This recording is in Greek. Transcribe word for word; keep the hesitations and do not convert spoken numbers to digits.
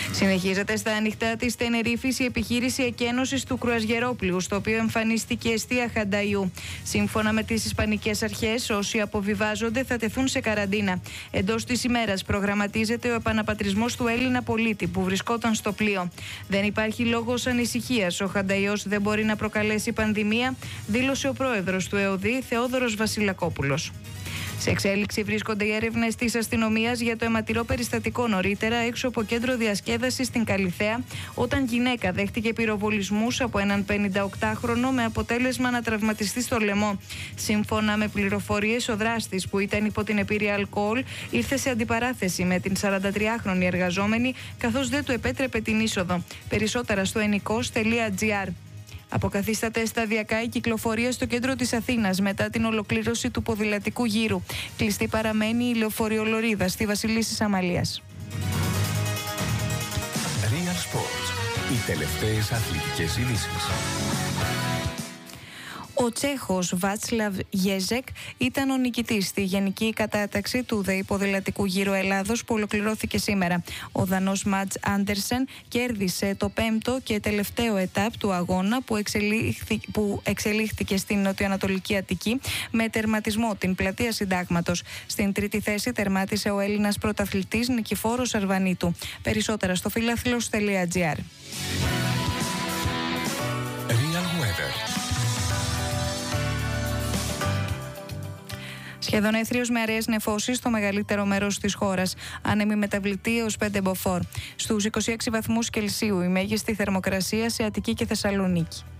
Συνεχίζεται στα ανοιχτά της Τενερίφης η επιχείρηση εκένωσης του κρουαζιερόπλοιου, στο οποίο εμφανίστηκε εστία Χανταϊού. Σύμφωνα με τις ισπανικές αρχές, όσοι αποβιβάζονται θα τεθούν σε καραντίνα. Εντός της ημέρας προγραμματίζεται ο επαναπατρισμός του Έλληνα πολίτη που βρισκόταν στο πλοίο. Δεν υπάρχει λόγος ανησυχίας. Ο Χανταϊός δεν μπορεί να προκαλέσει πανδημία, δήλωσε ο πρόεδρος του ΕΟΔΗ, Θεόδωρος Βασιλακόπουλος. Σε εξέλιξη βρίσκονται οι έρευνες της αστυνομίας για το αιματηρό περιστατικό νωρίτερα έξω από κέντρο διασκέδασης στην Καλιθέα, όταν γυναίκα δέχτηκε πυροβολισμούς από έναν πενηνταοκτάχρονο με αποτέλεσμα να τραυματιστεί στο λαιμό. Σύμφωνα με πληροφορίες, ο δράστης, που ήταν υπό την επίρρεια αλκοόλ, ήρθε σε αντιπαράθεση με την σαραντατριάχρονη εργαζόμενη, καθώς δεν του επέτρεπε την είσοδο. Περισσότερα στο ενικός τελεία τζι άρ. Αποκαθίσταται σταδιακά η κυκλοφορία στο κέντρο της Αθήνας μετά την ολοκλήρωση του ποδηλατικού γύρου. Κλειστή παραμένει η λεωφορειολωρίδα στη Βασιλίσσης Αμαλίας. Real Sports. Οι τελευταίες αθλητικές ειδήσεις. Ο Τσέχος Βάτσλαβ Γέζεκ ήταν ο νικητής στη γενική κατάταξη του ΔΕΗ ποδηλατικού γύρου Ελλάδος που ολοκληρώθηκε σήμερα. Ο Δανός Μάτς Άντερσεν κέρδισε το πέμπτο και τελευταίο ετάπ του αγώνα που, εξελίχθη, που εξελίχθηκε στην νοτιοανατολική Αττική με τερματισμό την πλατεία Συντάγματος. Στην τρίτη θέση τερμάτισε ο Έλληνας πρωταθλητής Νικηφόρος Αρβανίτου. Περισσότερα στο φίλαθλος τελεία τζι άρ. Σχεδόν έθριος με αραιές νεφώσεις στο μεγαλύτερο μέρος της χώρας. Άνεμη μεταβλητή έως πέντε μποφόρ. Στους είκοσι έξι βαθμούς Κελσίου η μέγιστη θερμοκρασία σε Αττική και Θεσσαλονίκη.